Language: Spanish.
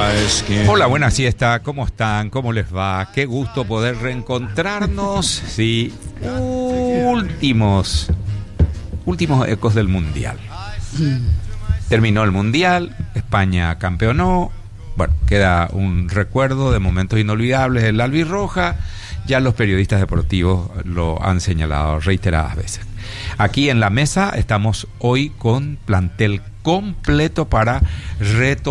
Hola, buena siesta, ¿cómo están? ¿Cómo les va? Qué gusto poder reencontrarnos. Sí, últimos ecos del Mundial. Terminó el Mundial, España campeonó. Bueno, queda un recuerdo de momentos inolvidables del albirroja. Ya los periodistas deportivos lo han señalado reiteradas veces. Aquí en la mesa estamos hoy con plantel completo para retomar